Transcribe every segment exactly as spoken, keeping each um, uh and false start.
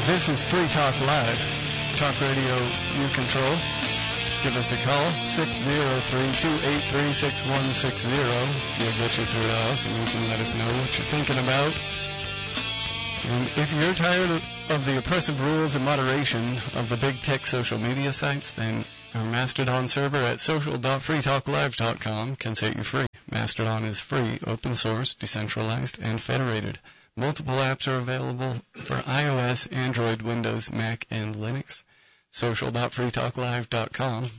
This is Free Talk Live. Talk radio you control. Give us a call, six oh three, two eight three, six one six oh. We'll get you through to us and you can let us know what you're thinking about. And if you're tired of the oppressive rules and moderation of the big tech social media sites, then our Mastodon server at social dot free talk live dot com can set you free. Mastodon is free, open source, decentralized, and federated. Multiple apps are available for iOS, Android, Windows, Mac, and Linux. social dot free talk live dot com.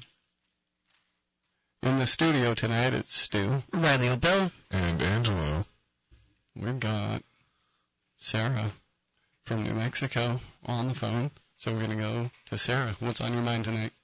In the studio tonight, it's Stu, Riley O'Bill, and Angelo. We've got Sarah from New Mexico on the phone. So we're going to go to Sarah. What's on your mind tonight?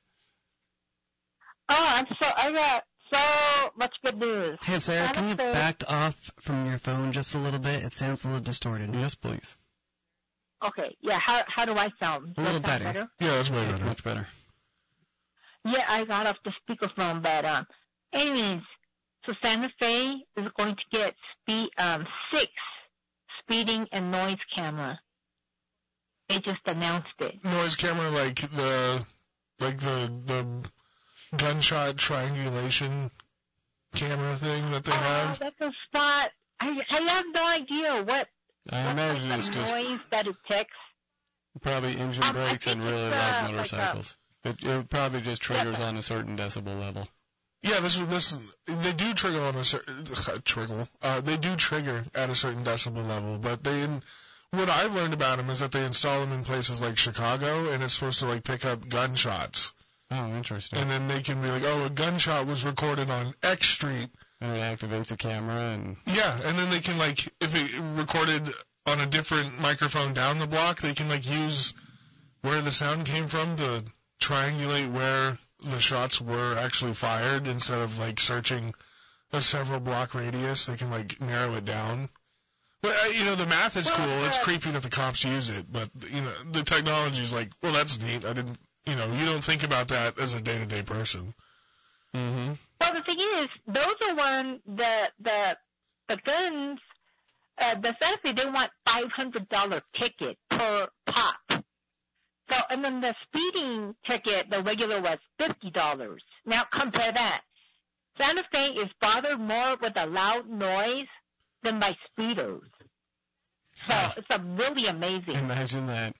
Oh, I'm so, I got so much good news. Hey, Sarah, can you Honestly, back off from your phone just a little bit? It sounds a little distorted. Yes, please. Okay, yeah, how how do I sound? A Does little that sound better. Yeah, that's way That's better. much better. Yeah, I got off the speakerphone, but um, anyways, so Santa Fe is going to get speed um six speeding and noise camera. They just announced it. Noise camera, like the, like the the gunshot triangulation camera thing that they Oh, have. that's a spot. I I have no idea what I what imagine type it's of just noise that it takes. probably engine Um, I brakes and think really it's, uh, loud like a- motorcycles. It, it probably just triggers Yeah. on a certain decibel level. Yeah, this this they do trigger on a certain trigger. Uh, they do trigger at a certain decibel level, but they. What I've learned about them is that they install them in places like Chicago, and it's supposed to like pick up gunshots, Oh, interesting. and then they can be like, oh, a gunshot was recorded on X Street. And it activates a camera and Yeah, and then they can like if it recorded on a different microphone down the block, they can like use where the sound came from to triangulate where the shots were actually fired instead of like searching a several block radius. They can like narrow it down. But uh, you know, the math is Well, cool. It's uh, creepy that the cops use it, but you know, the technology is like, well, that's neat. I didn't, you know, you don't think about that as a day-to-day person. mm-hmm. Well, the thing is, those are one the the the guns. Uh, the Santa Fe, they want five hundred dollar ticket per pop. So, and then the speeding ticket, the regular was fifty dollars. Now compare that. Santa Fe is bothered more with the loud noise than by speeders. So it's a really amazing. Imagine that.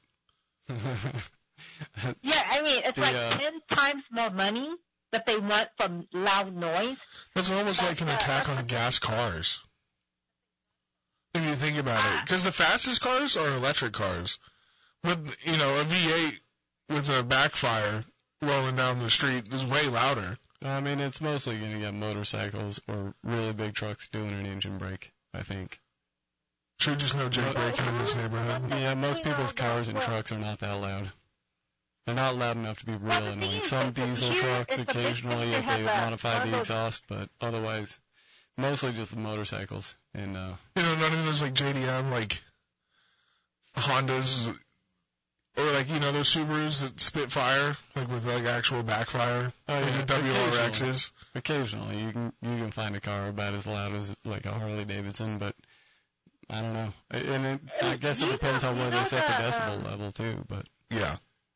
Yeah, I mean, it's The, like uh, ten times more money that they want from loud noise. That's almost like an Uh, attack uh, on gas cars. If you think about it. Because the fastest cars are electric cars. With, you know, a V eight with a backfire rolling down the street is way louder. I mean, it's mostly going to get motorcycles or really big trucks doing an engine brake, I think. Sure, just no jailbreaking in this neighborhood. Yeah, most You know, people's cars and well- trucks are not that loud. They're not loud enough to be real Well, the thing annoying. is Some that diesel here trucks it's a big occasionally thing to if they have a- modify one of the those- exhaust, but otherwise, mostly just the motorcycles. And uh, You know, none of those like J D M, like Hondas, or like, you know, those Subarus that spit fire, like with like actual backfire, oh, like yeah, the W R occasionally, Xs. occasionally you can you can find a car about as loud as like a Harley Davidson, but I don't know. And it, I guess it You depends know- on where you they know set the the, decibel um, level too. But Yeah.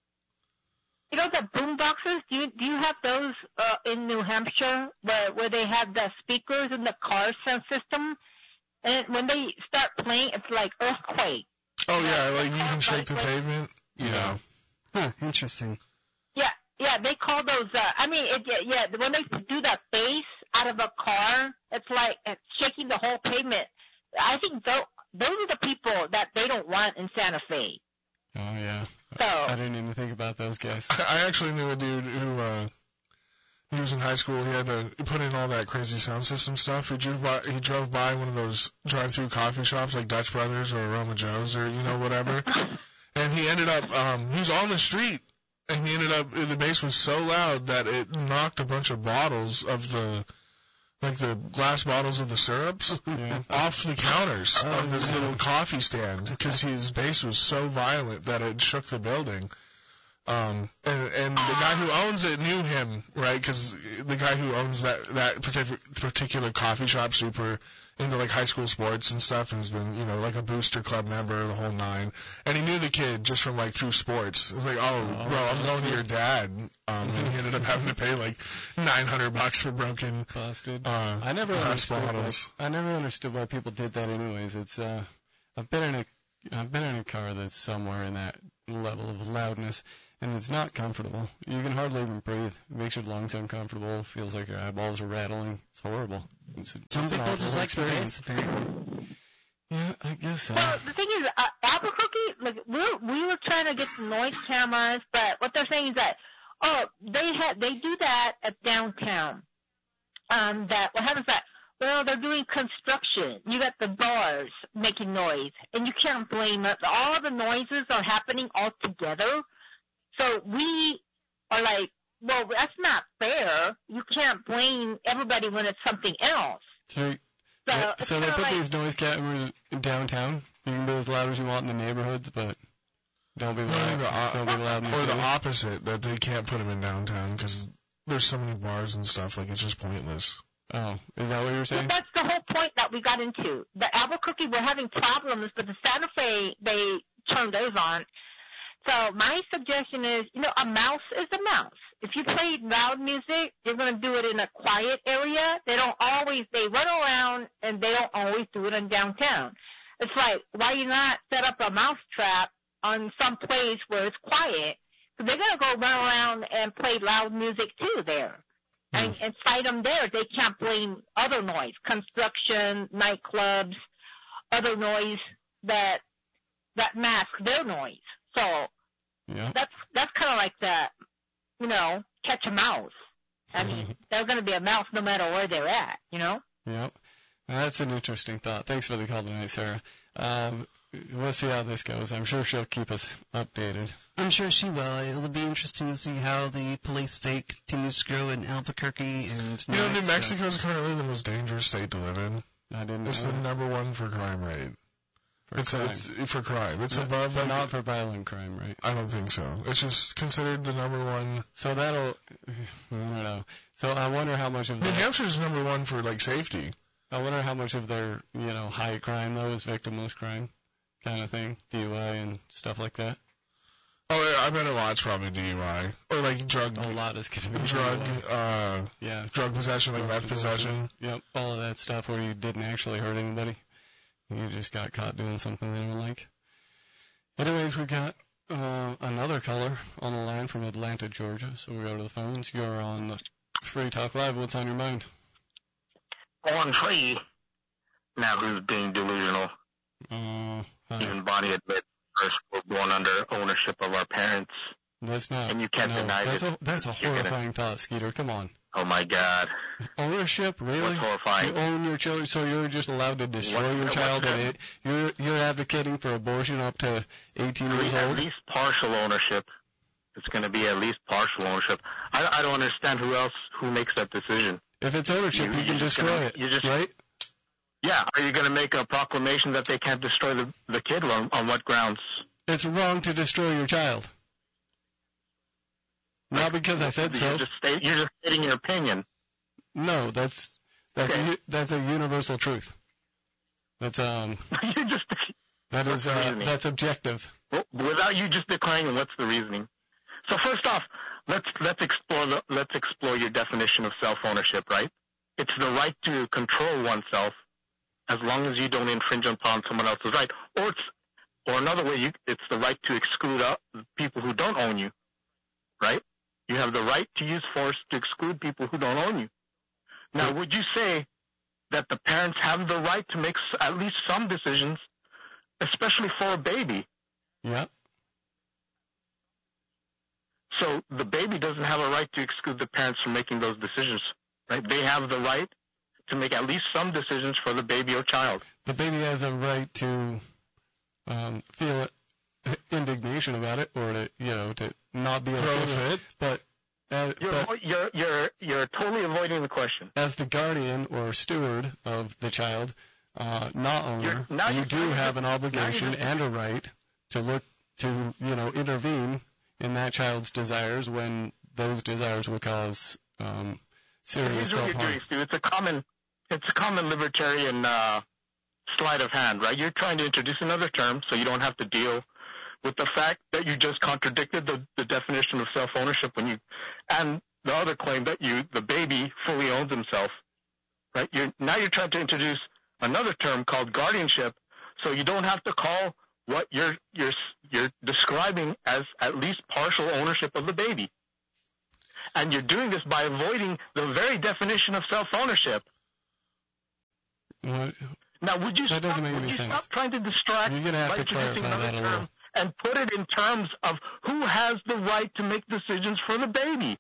You know the boom boxes? Do you do you have those uh, in New Hampshire where where they have the speakers in the car sound system? And when they start playing, it's like earthquake. Oh yeah, like you can shake the pavement. Yeah. Huh, interesting. Yeah, yeah. They call those. Uh, I mean, it, yeah, yeah. When they do the bass out of a car, it's like it's shaking the whole pavement. I think those those are the people that they don't want in Santa Fe. oh yeah, So I didn't even think about those guys. I actually knew a dude who, uh, he was in high school. He had to put in all that crazy sound system stuff. He drove by, he drove by one of those drive-through coffee shops like Dutch Brothers or Aroma Joe's or, you know, whatever. And he ended up, um, he was on the street, and he ended up, the bass was so loud that it knocked a bunch of bottles of the, like the glass bottles of the syrups Yeah. off the counters Oh, of this no. little coffee stand because his bass was so violent that it shook the building. Um, and, and the guy who owns it knew him, right? Because the guy who owns that, that partic- particular coffee shop, super into like high school sports and stuff, and has been, you know, like a booster club member, the whole nine. And he knew the kid just from like through sports. It was like, oh, Oh, bro, I'm that's going to good. your dad. Um, and he ended up having to pay like nine hundred bucks for broken Busted. uh, I never glass understood. Why, bottles. I never understood why people did that. Anyways, it's uh, I've been in a, I've been in a car that's somewhere in that level of loudness, and it's not comfortable. You can hardly even breathe. It makes your lungs uncomfortable. It feels like your eyeballs are rattling. It's horrible. It's, Some it's an people awful just like the experience. bass, apparently. Yeah, I guess so. Well, the thing is, uh, Albuquerque, like we were, we were trying to get some noise cameras, but what they're saying is that oh, they had they do that at downtown. Um, that what happens that well, they're doing construction. You got the bars making noise, and you can't blame it. All the noises are happening all together. So we are like, well, that's not fair. You can't blame everybody when it's something else. So, So, yeah, it's so they kinda put like, these noise cameras downtown. You can be as loud as you want in the neighborhoods, but don't be No, loud. the op- Don't be loud in the Or the city. opposite, that they can't put them in downtown because there's so many bars and stuff. Like, it's just pointless. Oh, is that what you were Well, saying? that's the whole point that we got into. The Albuquerque, we're having problems, but the Santa Fe, they turned those on. So my suggestion is, you know, a mouse is a mouse. If you play loud music, you're going to do it in a quiet area. They don't always, they run around and they don't always do it in downtown. It's like, why you not set up a mouse trap on some place where it's quiet? Because they're going to go run around and play loud music too there. And, and fight them there. They can't blame other noise, construction, nightclubs, other noise that that mask their noise. So Yeah. that's that's kind of like that, you know, catch a mouse. I mean, they're going to be a mouse no matter where they're at, you know. Yep. That's an interesting thought. Thanks for the call tonight, Sarah. Um, we'll see how this goes. I'm sure she'll keep us updated. I'm sure she will. It'll be interesting to see how the police state continues to grow in Albuquerque and You know, New Mexico. Mexico is currently the most dangerous state to live in. I didn't It's know the that. number one for crime rate. For It's, crime. it's for crime. It's But- above. but like, not for violent crime, right? I don't think so. It's just considered the number one. So that'll, I don't know. So I wonder how much of New that, Hampshire's number one for like safety. I wonder how much of their, you know, high crime though is victimless crime kind of thing, D U I and stuff like that. Oh, yeah, I bet a lot's probably D U I or like drug, A lot is going to be drug, D U I. uh, Yeah. drug possession, like Drug meth possession. Yep, all of that stuff where you didn't actually hurt anybody. You just got caught doing something they don't like. Anyways, we got uh, another caller on the line from Atlanta, Georgia. So we go to the phones. You're on the Free Talk Live. What's on your mind? On tree. Now who's being delusional? Uh, hi. Even Bonnie admits first we're born under ownership of our parents. That's not. And you can't no, deny that's it. a that's a You're gonna- horrifying thought, Skeeter. Come on. Oh my God. Ownership, really? What's horrifying? You own your children, so you're just allowed to destroy What- your what's child. that? And it, you're you're advocating for abortion up to eighteen years At old. least partial ownership. It's going to be at least partial ownership. I, I don't understand who else who makes that decision. If it's ownership, You- you, you're can just destroy gonna- it, you're just- right? Yeah, are you going to make a proclamation that they can't destroy the, the kid? On, on what grounds? It's wrong to destroy your child. Not because I said so. You're just, state, you're just stating your opinion. No, that's that's Okay. a, that's a universal truth. That's um you just that What's is the uh, reasoning? that's objective. Well, without you just declaring what's the reasoning. So first off, let's let's explore the, let's explore your definition of self-ownership, right? It's the right to control oneself as long as you don't infringe upon someone else's right. Or it's or another way, you, it's the right to exclude out people who don't own you, right? You have the right to use force to exclude people who don't own you. Now, would you say that the parents have the right to make s- at least some decisions, especially for a baby? Yeah. So the baby doesn't have a right to exclude the parents from making those decisions, right? They have the right to make at least some decisions for the baby or child. The baby has a right to um, feel indignation about it, or to you know to not be Throw a okay with it. fit. But, uh, You're but avo- you're you're you're totally avoiding the question. as the guardian or steward of the child, uh, not owner, You're- now you you're- do now you're have just- an obligation now you're just- and a right to look to you know intervene in that child's desires when those desires will cause um, serious Here's what you're self-harm. doing, Stu. It's a common it's a common libertarian uh, sleight of hand, right? You're trying to introduce another term so you don't have to deal with the fact that you just contradicted the, the definition of self-ownership when you, and the other claim that you, the baby, fully owns himself, right? You're, now you're trying to introduce another term called guardianship, so you don't have to call what you're you're you're describing as at least partial ownership of the baby. And you're doing this by avoiding the very definition of self-ownership. What? Now, would you, That stop, doesn't make would any you sense. stop trying to distract You're gonna have by to introducing clarify another that a little. term and put it in terms of who has the right to make decisions for the baby?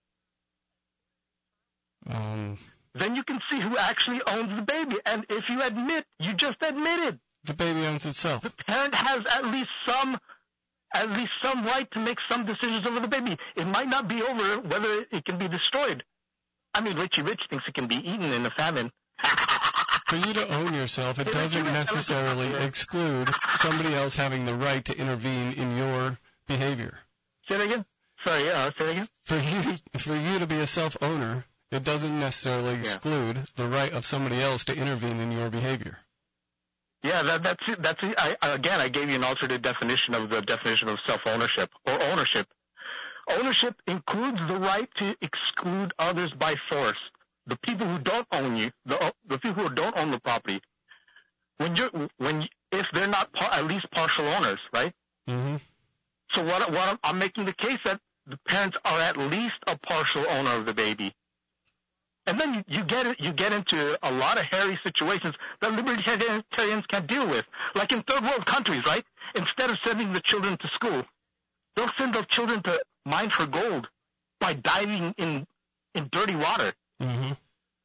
Um, Then you can see who actually owns the baby. And if you admit, you just admitted, the baby owns itself. the parent has at least some at least some right to make some decisions over the baby. It might not be over whether it can be destroyed. I mean, Richie Rich thinks it can be eaten in a famine. For you to own yourself, it Yeah, doesn't but- necessarily exclude somebody else having the right to intervene in your behavior. Say that again? Sorry, uh, say that again? For you, for you to be a self-owner, it doesn't necessarily exclude the right of somebody else to intervene in your behavior. Yeah, that, that's it. That's it. I, again, I gave you an alternate definition of the definition of self-ownership or ownership. Ownership includes the right to exclude others by force. The people who don't own you, the the people who don't own the property, when you when you, if they're not par, at least partial owners, right? Mm-hmm. So what what I'm, I'm making the case that the parents are at least a partial owner of the baby. And then you, you get you get into a lot of hairy situations that libertarians can't deal with. Like in third world countries, right? Instead of sending the children to school, they'll send the children to mine for gold by diving in, in dirty water. Mm-hmm.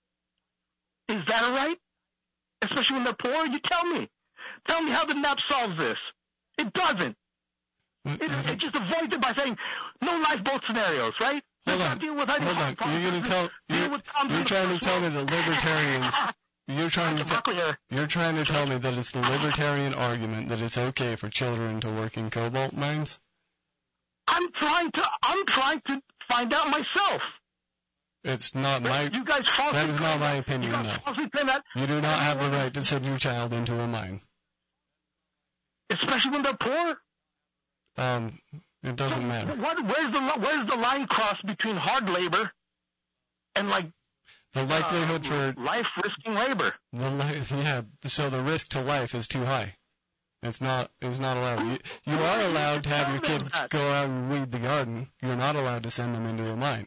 Is that all right? Especially when they're poor? You tell me. Tell me how the N A P solves this. It doesn't. It, it just avoids it by saying no lifeboat scenarios, right? Hold Let's on. not deal with Hold on. You're going to tell you're, you're trying to tell me that libertarians you're trying to tell you're trying to tell me that it's the libertarian argument that it's okay for children to work in cobalt mines? I'm trying to I'm trying to find out myself. It's not my You guys falsely that is not claim my that- opinion, You guys no. falsely claim that, You do not have the right to send your child into a mine. especially when they're poor. Um, it doesn't matter. What, where's the where's the line cross between hard labor and like The likelihood uh, for life risking labor? the li- yeah, so the risk to life is too high. It's not it's not allowed. You, you are allowed to have your kids go out and weed the garden. You're not allowed to send them into a mine.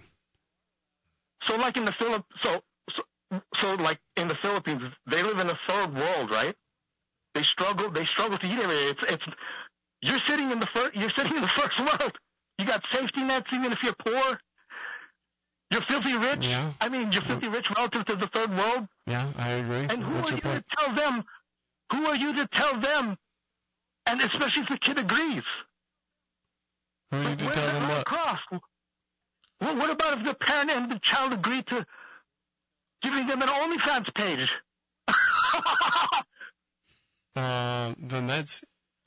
So like in the Philip, so, so so like in the Philippines, they live in a third world, right? They struggle. They struggle to eat every day. It's it's you're sitting in the first. You're sitting in the first world. You got safety nets even if you're poor. You're filthy rich. Yeah. I mean, you're filthy rich relative to the third world. Yeah, I agree. And who What's are your you point? to tell them? Who are you to tell them? And especially if the kid agrees. Who are you to Where's tell that them line what? cross? Well, what about if the parent and the child agree to giving them an OnlyFans page? Uh, then that's.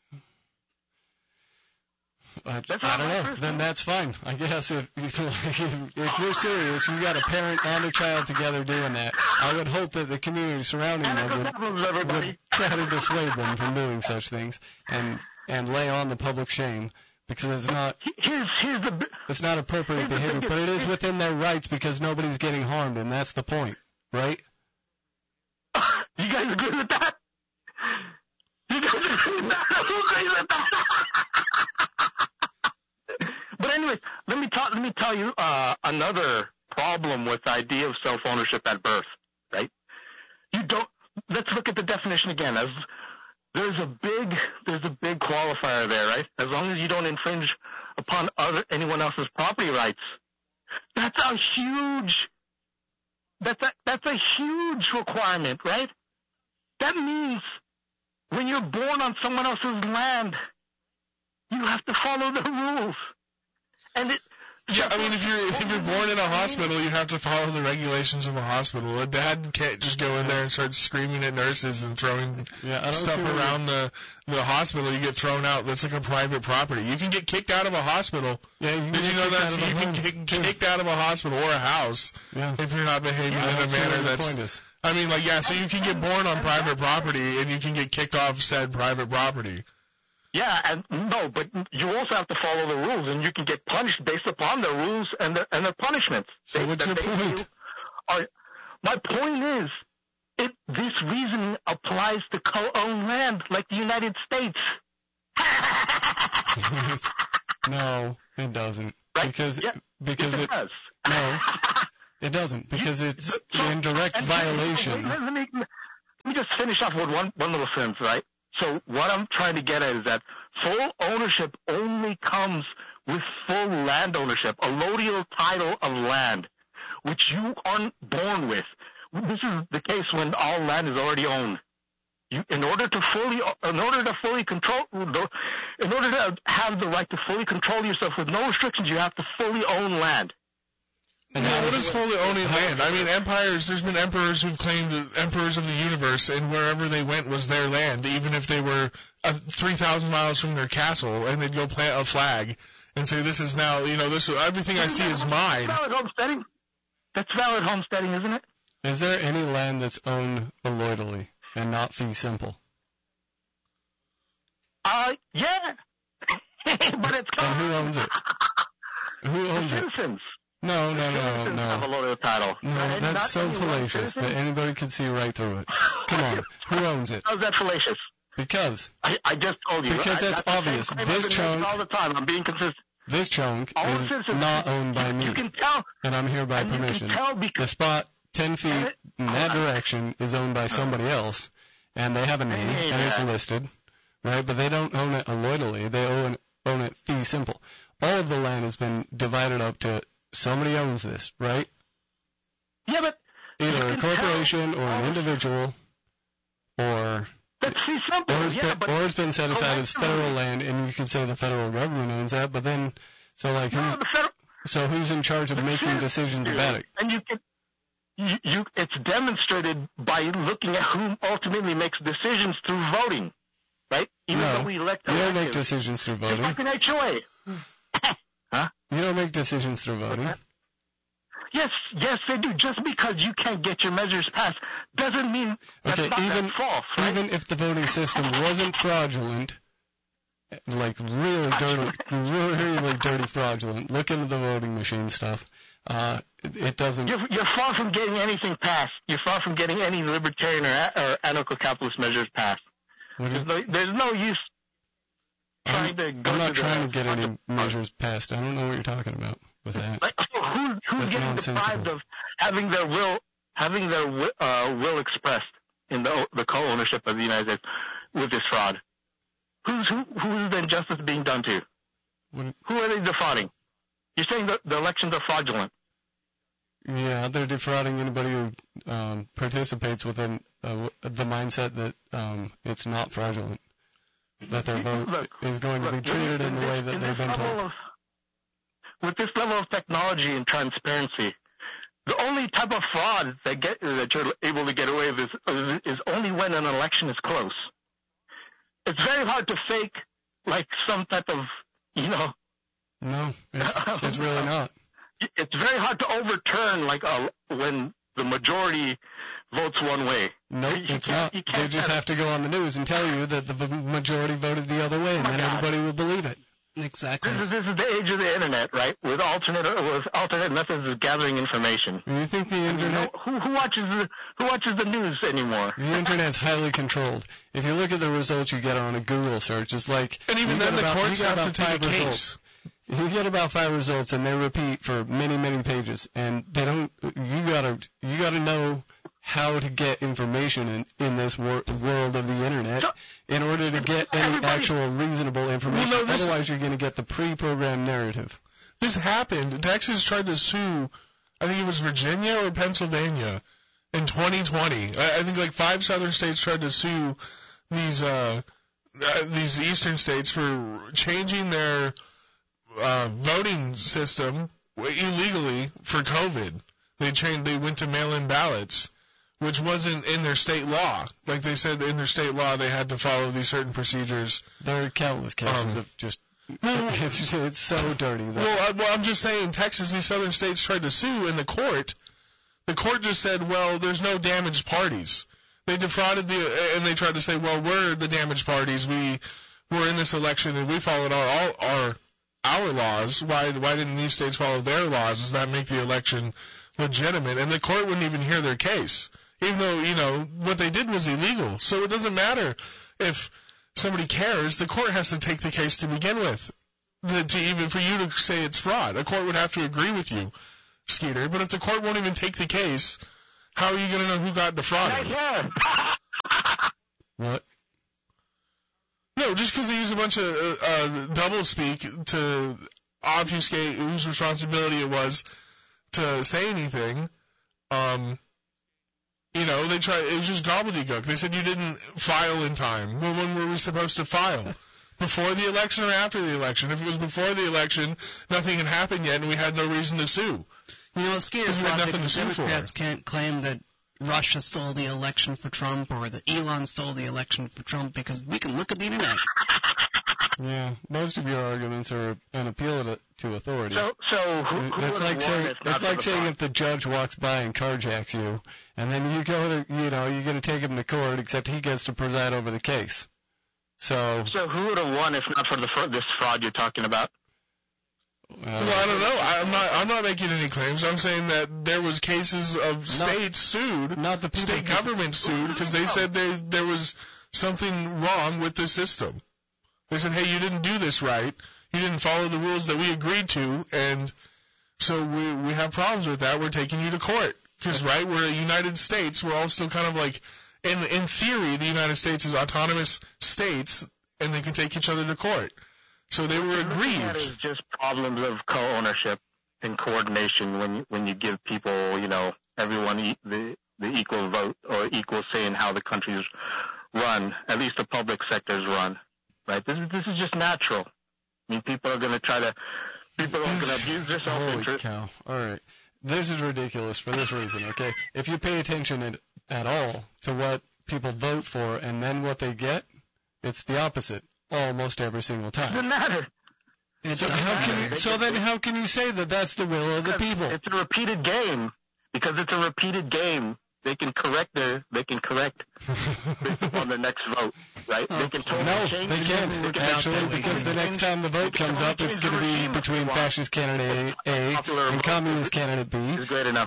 I, That's I not don't my know. first Then one. that's fine. I guess if if, if you're serious, you got a parent and a child together doing that. I would hope that the community surrounding And them would, happens, everybody. would try to dissuade them from doing such things and and lay on the public shame because it's not Here's here's the bi- it's not appropriate Here's the behavior, biggest- but it is here's- within their rights because nobody's getting harmed, and that's the point, right? you guys agree with that? You guys agree with that? Who agrees with that? But anyways, let me talk. Let me tell you uh, another problem with the idea of self-ownership at birth. Right? You don't. Let's look at the definition again. As there's a big there's a big qualifier there, right? As long as you don't infringe upon other anyone else's property rights. That's a huge. That's a that's a huge requirement, right? That means when you're born on someone else's land, you have to follow the rules. And it. Yeah, I mean, if you're if you're born in a hospital, you have to follow the regulations of a hospital. A dad can't just go in there and start screaming at nurses and throwing Yeah, I don't stuff see where- around the the hospital. You get thrown out. That's like a private property. You can get kicked out of a hospital. Yeah, you Did you know that? So you can get get kicked out of a hospital or a house Yeah. if you're not behaving I in don't a see manner where the that's point is. I mean, like, yeah, so you can get born on private property and you can get kicked off said private property. Yeah, and no, but you also have to follow the rules, and you can get punished based upon the rules and the and the punishments. So they, what's your point? Are, my point is, it this reasoning applies to co-owned land like the United States. No, it doesn't. Right? Because yeah, because it, it does. no, it doesn't. Because it's So- in direct and- violation. Let, let me let me just finish off with one one little sentence, right? So what I'm trying to get at is that full ownership only comes with full land ownership, a allodial title of land, which you aren't born with. This is the case when all land is already owned. You, in order to fully, in order to fully control, in order to have the right to fully control yourself with no restrictions, you have to fully own land. And Yeah, how what does is it- fully owning how- land? I mean, empires, there's been emperors who've claimed that emperors of the universe, and wherever they went was their land, even if they were uh, three thousand miles from their castle, and they'd go plant a flag and say, this is now, you know, this everything I see is mine. That's valid homesteading. That's valid homesteading, isn't it? Is there any land that's owned alloidally and not fee simple? Uh, yeah. But it's And who owns it? Who the owns it? citizens. No, no, no, Citizens have a no. loaded title. No, Not- that's not so anyone, fallacious that citizens. anybody could see right through it. Come on, who owns it? How's that fallacious? Because I, I just told you. Because I, that's the same obvious. claim This I've been making chunk- all the time. I'm being consistent. this chunk All is citizens, not owned by you, me, you can tell. and I'm here by and you permission. can tell The because spot ten feet in that direction is owned by somebody else, and they have a name, and it's Yeah. listed, right? But they don't own it alloidally. They own, own it fee simple. All of the land has been divided up to somebody owns this, right? yeah, but Either You a can tell. corporation or an individual, or that's too simple. or it's, Yeah, been, but or it's been set aside as collectively- federal land, and you could say the federal government owns that. But then, so like, no, who's the federal. so who's in charge of making decisions about it? And you can, you, you, it's demonstrated by looking at who ultimately makes decisions through voting, right? Even No, though we elect You don't make elected. decisions through It's voting. like an H O A. You don't make decisions through voting. Yes, yes, they do. Just because you can't get your measures passed doesn't mean that's Okay, not even that false, right? even if the voting system wasn't fraudulent, like really dirty, really, really dirty fraudulent, look into the voting machine stuff. Uh, it, it doesn't. You're, you're far from getting anything passed. You're far from getting any libertarian or, or anarcho-capitalist measures passed. What There's is, no, there's no use trying I'm, to go I'm not to the, trying to get any measures passed. I don't know what you're talking about with that. Like, who, who's That's getting nonsensical. deprived of having their will, having their wi- uh, will expressed in the the co-ownership of the United States with this fraud? Who's who? Who's the injustice being done to? What, Who are they defrauding? You're saying that the elections are fraudulent. yeah, they're defrauding anybody who um, participates within uh, the mindset that um, it's not fraudulent, that their vote Look, is going to be Look, treated in in the this- way that in they've this been level told. of- with this level of technology and transparency, the only type of fraud that get that you're able to get away with is, is only when an election is close. It's very hard to fake like some type of, you know, No, it's, it's really not. it's very hard to overturn like a, when the majority votes one way. Nope, You it's can't- not. you They can't just have- have to go on the news and tell you that the v- majority voted the other way, and Oh my then God. everybody will believe it. Exactly. This is, this is the age of the internet, right? With alternate with alternate methods of gathering information. And you think the You know, internet, who, who watches the who watches the news anymore? the internet's highly controlled. If you look at the results you get on a Google search, it's like And even you then, get the about, courts you get have to about take a five case. results. You get about five results, and they repeat for many, many pages, and they don't. You gotta, you gotta know how to get information in, in this wor- world of the internet in order to get any Everybody- actual reasonable information. Well, no, this- Otherwise, you're going to get the pre-programmed narrative. This happened. Texas tried to sue, I think it was Virginia or Pennsylvania, in twenty twenty. I, I think like five southern states tried to sue these uh, uh, these eastern states for changing their uh, voting system illegally for COVID. They changed. They went to mail-in ballots, which wasn't in their state law. Like they said in their state law, they had to follow these certain procedures. There are countless cases Um, of just. Well, It's, just, it's so dirty. That, Well, I, well, I'm just saying, Texas, these southern states tried to sue in the court The court just said, well, there's no damaged parties. They defrauded the, and they tried to say, well, we're the damaged parties. We were in this election and we followed our all our our laws. Why why didn't these states follow their laws? Does that make the election legitimate? And the court wouldn't even hear their case, even though, you know, what they did was illegal. So it doesn't matter if somebody cares. The court has to take the case to begin with. The, to even for you to say it's fraud, a court would have to agree with you, Skeeter. But if the court won't even take the case, how are you going to know who got defrauded? What? No, just because they use a bunch of uh, uh, double speak to obfuscate whose responsibility it was to say anything. Um, you know, they try. It was just gobbledygook. They said you didn't file in time. Well, when were we supposed to file? Before the election or after the election? If it was before the election, nothing had happened yet, and we had no reason to sue. You know, Skeeter's We had logic, nothing the to sue for. Democrats can't claim that Russia stole the election for Trump or that Elon stole the election for Trump because we can look at the internet. Yeah, most of your arguments are an appeal to, to authority. So, so who, who It's would like have saying, won if not it's for like the saying fraud? if the judge walks by and carjacks you, and then you go to, you know, you're going to take him to court, except he gets to preside over the case. So, So who would have won if not for the fr- this fraud you're talking about? uh, Well, I don't know. I'm not. I'm not making any claims. I'm saying that there was cases of states sued, not the people. state government sued because they said there there was something wrong with the system. They said, hey, you didn't do this right. You didn't follow the rules that we agreed to, and so we we have problems with that. We're taking you to court because, right, we're a United States. We're all still kind of like, in in theory, the United States is autonomous states, and they can take each other to court. So they were That aggrieved. is just problems of co-ownership and coordination when you, when you give people, you know, everyone e- the the equal vote or equal say in how the countries run, at least the public sectors run, right? This is this is just natural. I mean, people are going to try to, people are going to abuse their Holy self-interest. cow. All right. This is ridiculous for this reason, okay? If you pay attention at, at all to what people vote for and then what they get, it's the opposite almost every single It doesn't time. matter. It So doesn't how matter. can you, so then how can you say that that's the will of the people? It's a repeated game because it's a repeated game. They can correct their, they can correct on the next vote, right? Oh, They can totally No, change they it. can't, They can actually, totally because the change next time the vote comes up, it's going to be between fascist candidate A Popular and vote communist candidate B. is great enough.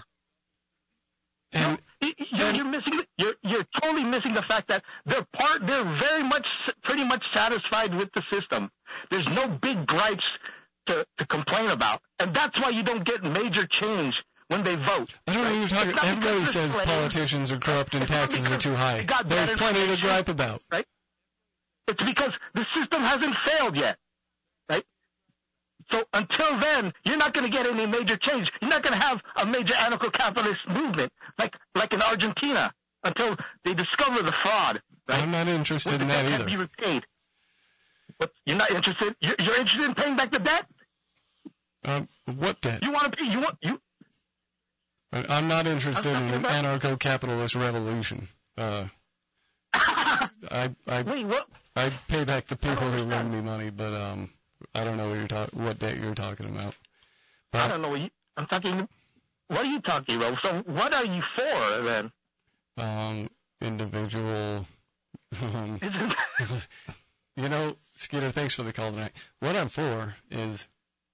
And You- You're, you're missing. You're you're totally missing the fact that they're part. They're very much, pretty much satisfied with the system. There's no big gripes to to complain about, and that's why you don't get major change when they vote. I don't know what you're talking It's not Everybody because says they're slaves. politicians are corrupt and It's not taxes are because too they high. got bad There's plenty to information. gripe about. It's because the system hasn't failed yet, right? So until then, you're not going to get any major change. You're not going to have a major anarcho-capitalist movement like like in Argentina until they discover the fraud, right? I'm not interested When in the that debt either. can be repaid. But you're not interested. You're, you're interested in paying back the debt. Um, what debt? You want to pay. You want you. I- I'm not interested I'm in an talking anarcho-capitalist revolution. Uh, I I Wait, what? I pay back the people who lend me money, but um, I don't know what you're talk what debt you're talking about. I But don't know. What you, I'm talking. What are you talking about? So what are you for then? um, individual. Um, Isn't you know, Skeeter, thanks for the call tonight. What I'm for is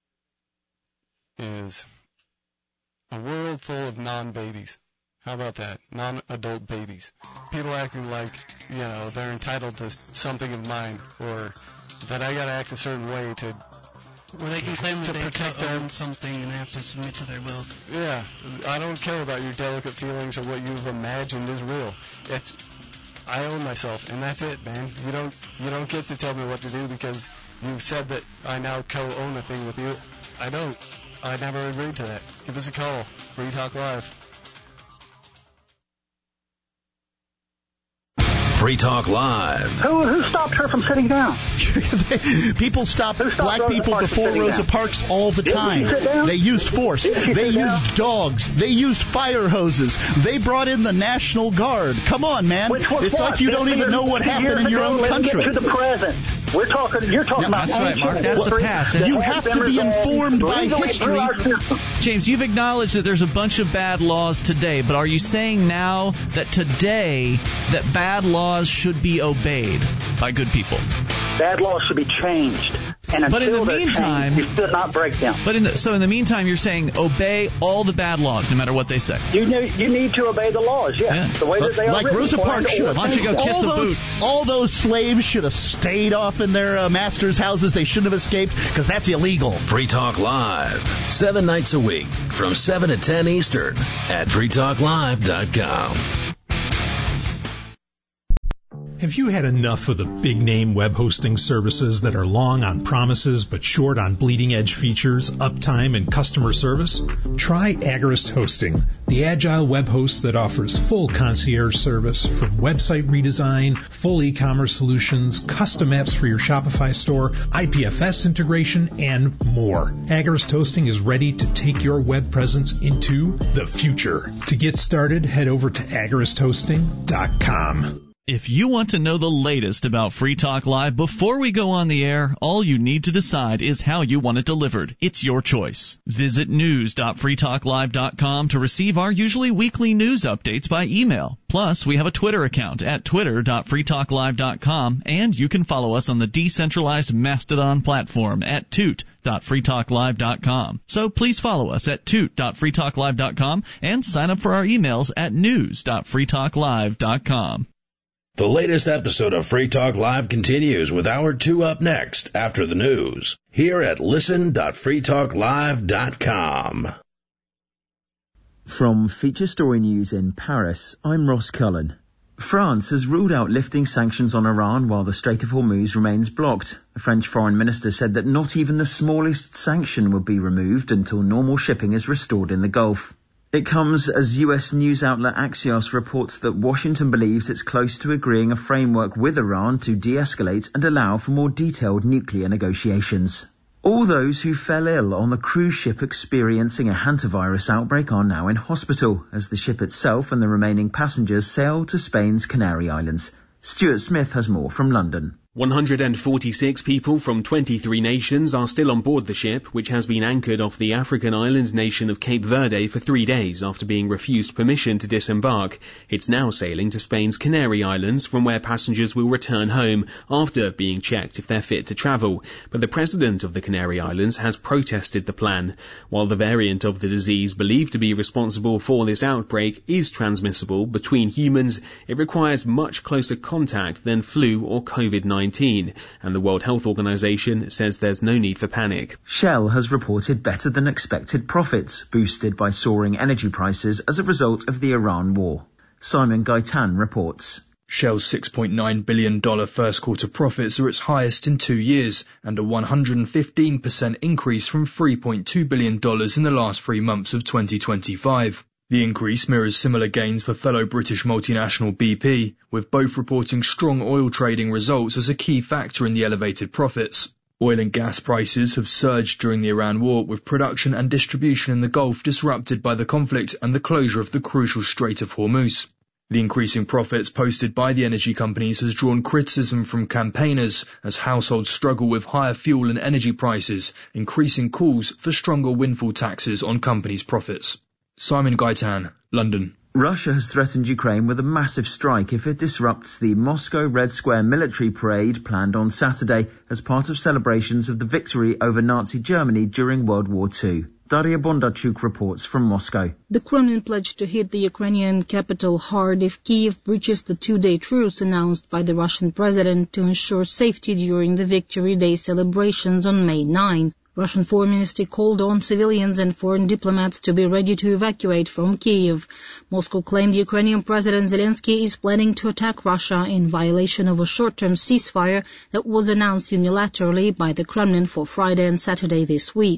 is a world full of non-babies. How about that? Non-adult babies. People acting like, you know, they're entitled to something of mine, or that I gotta act a certain way to, Where they can claim that To they protect own their- something and have to submit to their will. yeah, I don't care about your delicate feelings or what you've imagined is real. It's, I own myself, and that's it, man. You don't, you don't get to tell me what to do because you've said that I now co-own a thing with you. I don't. I never agreed to that. Give us a call. Free Talk Live. Free Talk Live. Who who stopped her from sitting down? People stop Who stopped black Rosa people Parks from before sitting Rosa down? Parks all the Didn't time. she sit down? They used force. Didn't she They sit used down? dogs. They used fire hoses. They brought in the National Guard. Come on, man. Which was It's what? like you don't fifty even know what years happened in your ago, own let's country. Get to the present. We're talking. You're talking No, about that's right, ancient Mark. That's the history past. that You has have been to be resolved informed by legally history. through our system. James, you've acknowledged that there's a bunch of bad laws today, but are you saying now that today that bad laws should be obeyed by good people? Bad laws should be changed. And But in until the they're meantime- changed, you should not break them. But in the, so in the meantime, you're saying obey all the bad laws, no matter what they say. You need, you need to obey the laws, yes. Yeah. The way that they are Like written. Rosa Or- Parks should have. Why don't you go kiss all the those, boot? all those slaves should have stayed off in their uh, masters' houses. They shouldn't have escaped because that's illegal. Free Talk Live. Seven nights a week from seven to ten Eastern at free talk live dot com. Have you had enough of the big-name web hosting services that are long on promises but short on bleeding-edge features, uptime, and customer service? Try Agorist Hosting, the agile web host that offers full concierge service from website redesign, full e-commerce solutions, custom apps for your Shopify store, I P F S integration, and more. Agorist Hosting is ready to take your web presence into the future. To get started, head over to agorist hosting dot com. If you want to know the latest about Free Talk Live before we go on the air, all you need to decide is how you want it delivered. It's your choice. Visit news dot free talk live dot com to receive our usually weekly news updates by email. Plus, we have a Twitter account at twitter dot free talk live dot com, and you can follow us on the decentralized Mastodon platform at toot dot free talk live dot com. So please follow us at toot dot free talk live dot com and sign up for our emails at news dot free talk live dot com. The latest episode of Free Talk Live continues with Hour two up next after the news here at listen dot free talk live dot com. From Feature Story News in Paris, I'm Ross Cullen. France has ruled out lifting sanctions on Iran while the Strait of Hormuz remains blocked. The French foreign minister said that not even the smallest sanction will be removed until normal shipping is restored in the Gulf. It comes as U S news outlet Axios reports that Washington believes it's close to agreeing a framework with Iran to de-escalate and allow for more detailed nuclear negotiations. All those who fell ill on the cruise ship experiencing a hantavirus outbreak are now in hospital, as the ship itself and the remaining passengers sail to Spain's Canary Islands. Stuart Smith has more from London. one hundred forty-six people from twenty-three nations are still on board the ship, which has been anchored off the African island nation of Cape Verde for three days after being refused permission to disembark. It's now sailing to Spain's Canary Islands, from where passengers will return home after being checked if they're fit to travel. But the president of the Canary Islands has protested the plan. While the variant of the disease believed to be responsible for this outbreak is transmissible between humans, it requires much closer contact than flu or COVID nineteen. And the World Health Organization says there's no need for panic. Shell has reported better than expected profits, boosted by soaring energy prices as a result of the Iran war. Simon Gaitan reports. Shell's six point nine billion dollars first quarter profits are its highest in two years and a one hundred fifteen percent increase from three point two billion dollars in the last three months of twenty twenty-five. The increase mirrors similar gains for fellow British multinational B P, with both reporting strong oil trading results as a key factor in the elevated profits. Oil and gas prices have surged during the Iran war, with production and distribution in the Gulf disrupted by the conflict and the closure of the crucial Strait of Hormuz. The increasing profits posted by the energy companies has drawn criticism from campaigners as households struggle with higher fuel and energy prices, increasing calls for stronger windfall taxes on companies' profits. Simon Gaitan, London. Russia has threatened Ukraine with a massive strike if it disrupts the Moscow Red Square military parade planned on Saturday as part of celebrations of the victory over Nazi Germany during World War Two. Daria Bondarchuk reports from Moscow. The Kremlin pledged to hit the Ukrainian capital hard if Kyiv breaches the two-day truce announced by the Russian president to ensure safety during the Victory Day celebrations on May ninth. Russian Foreign Ministry called on civilians and foreign diplomats to be ready to evacuate from Kyiv. Moscow claimed Ukrainian President Zelensky is planning to attack Russia in violation of a short-term ceasefire that was announced unilaterally by the Kremlin for Friday and Saturday this week.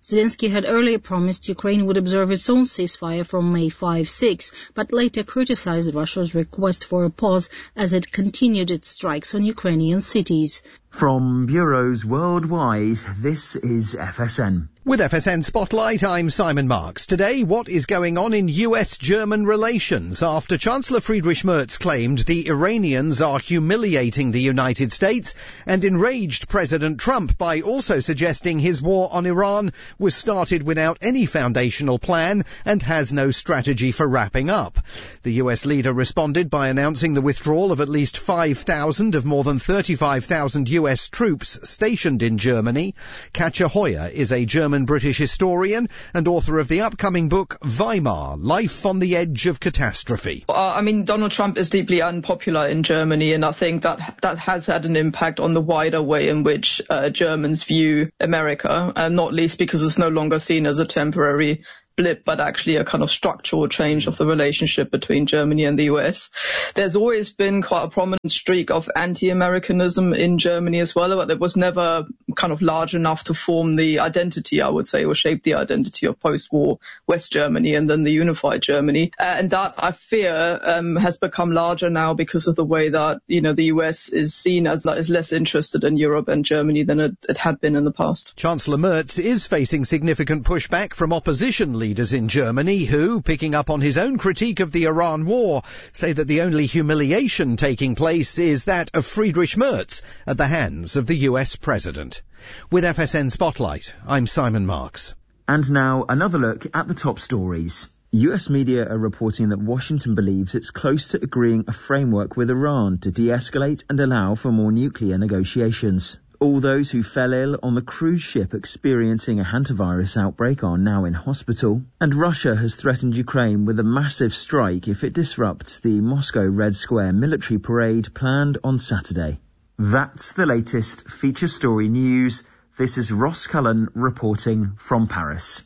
Zelensky had earlier promised Ukraine would observe its own ceasefire from May fifth sixth, but later criticized Russia's request for a pause as it continued its strikes on Ukrainian cities. From bureaus worldwide, this is F S N. With F S N Spotlight, I'm Simon Marks. Today, what is going on in U S German relations after Chancellor Friedrich Merz claimed the Iranians are humiliating the United States and enraged President Trump by also suggesting his war on Iran was started without any foundational plan and has no strategy for wrapping up. The U S leader responded by announcing the withdrawal of at least five thousand of more than thirty-five thousand U S troops stationed in Germany. Katja Hoyer is a German-British historian and author of the upcoming book Weimar, Life on the Edge of Catastrophe. Uh, I mean, Donald Trump is deeply unpopular in Germany, and I think that that has had an impact on the wider way in which uh, Germans view America, and not least because it's no longer seen as a temporary blip, but actually a kind of structural change of the relationship between Germany and the U S. There's always been quite a prominent streak of anti-Americanism in Germany as well, but it was never kind of large enough to form the identity, I would say, or shape the identity of post-war West Germany and then the unified Germany. Uh, and that, I fear, um, has become larger now because of the way that, you know, the U S is seen as, as less interested in Europe and Germany than it, it had been in the past. Chancellor Merz is facing significant pushback from opposition leaders leaders in Germany who, picking up on his own critique of the Iran war, say that the only humiliation taking place is that of Friedrich Merz at the hands of the U S president. With F S N Spotlight, I'm Simon Marks. And now another look at the top stories. U S media are reporting that Washington believes it's close to agreeing a framework with Iran to de-escalate and allow for more nuclear negotiations. All those who fell ill on the cruise ship experiencing a hantavirus outbreak are now in hospital, and Russia has threatened Ukraine with a massive strike if it disrupts the Moscow Red Square military parade planned on Saturday. That's the latest feature story news. This is Ross Cullen reporting from Paris.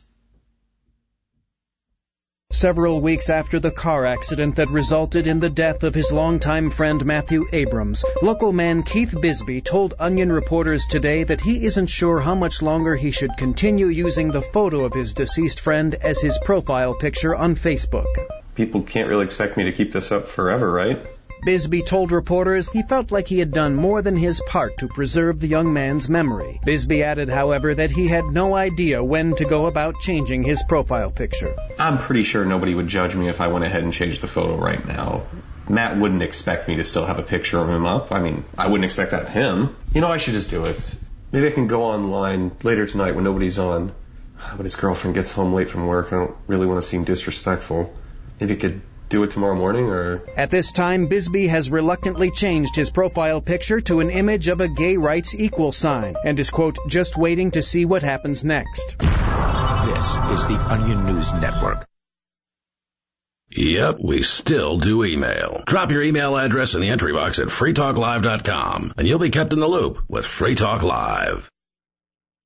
Several weeks after the car accident that resulted in the death of his longtime friend Matthew Abrams, local man Keith Bisbee told Onion reporters today that he isn't sure how much longer he should continue using the photo of his deceased friend as his profile picture on Facebook. People can't really expect me to keep this up forever, right? Bisbee told reporters he felt like he had done more than his part to preserve the young man's memory. Bisbee added, however, that he had no idea when to go about changing his profile picture. I'm pretty sure nobody would judge me if I went ahead and changed the photo right now. Matt wouldn't expect me to still have a picture of him up. I mean, I wouldn't expect that of him. You know, I should just do it. Maybe I can go online later tonight when nobody's on. But his girlfriend gets home late from work. I don't really want to seem disrespectful. Maybe I could do it tomorrow morning, or... At this time, Bisbee has reluctantly changed his profile picture to an image of a gay rights equal sign and is, quote, just waiting to see what happens next. This is the Onion News Network. Yep, we still do email. Drop your email address in the entry box at free talk live dot com, and you'll be kept in the loop with Free Talk Live.